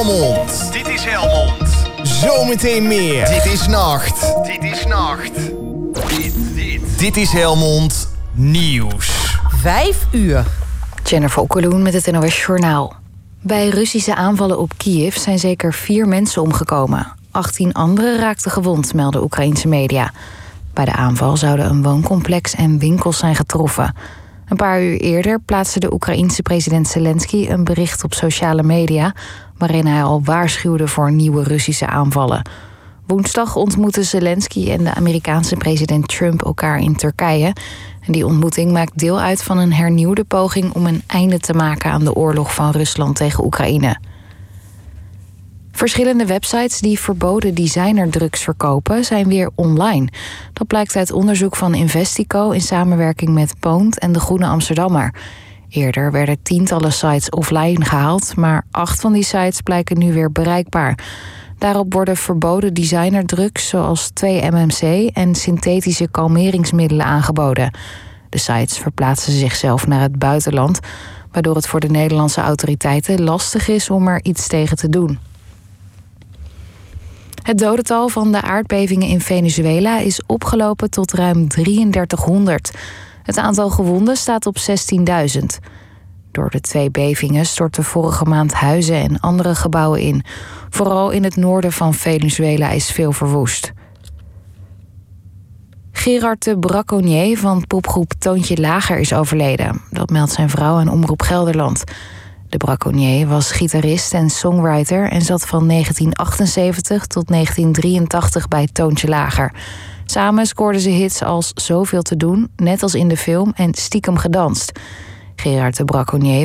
Helmond. Dit is Helmond. Zometeen meer. Dit is Nacht. Dit is Nacht. Dit is Helmond Nieuws. 5 uur. Jennifer Okkeloen met het NOS Journaal. Bij Russische aanvallen op Kiev zijn zeker 4 mensen omgekomen. 18 anderen raakten gewond, melden Oekraïense media. Bij de aanval zouden een wooncomplex en winkels zijn getroffen. Een paar uur eerder plaatste de Oekraïense president Zelensky een bericht op sociale media, waarin hij al waarschuwde voor nieuwe Russische aanvallen. Woensdag ontmoetten Zelensky en de Amerikaanse president Trump elkaar in Turkije. En die ontmoeting maakt deel uit van een hernieuwde poging om een einde te maken aan de oorlog van Rusland tegen Oekraïne. Verschillende websites die verboden designerdrugs verkopen zijn weer online. Dat blijkt uit onderzoek van Investico in samenwerking met Poont en de Groene Amsterdammer. Eerder werden tientallen sites offline gehaald, maar 8 van die sites blijken nu weer bereikbaar. Daarop worden verboden designerdrugs zoals 2-MMC en synthetische kalmeringsmiddelen aangeboden. De sites verplaatsen zichzelf naar het buitenland, waardoor het voor de Nederlandse autoriteiten lastig is om er iets tegen te doen. Het dodental van de aardbevingen in Venezuela is opgelopen tot ruim 3300. Het aantal gewonden staat op 16.000. Door de 2 bevingen stortten vorige maand huizen en andere gebouwen in. Vooral in het noorden van Venezuela is veel verwoest. Gerard de Braconnier van popgroep Toontje Lager is overleden. Dat meldt zijn vrouw aan Omroep Gelderland. De Braconnier was gitarist en songwriter en zat van 1978 tot 1983 bij Toontje Lager. Samen scoorden ze hits als Zoveel te doen, Net als in de film en Stiekem gedanst. Gerard de Braconnier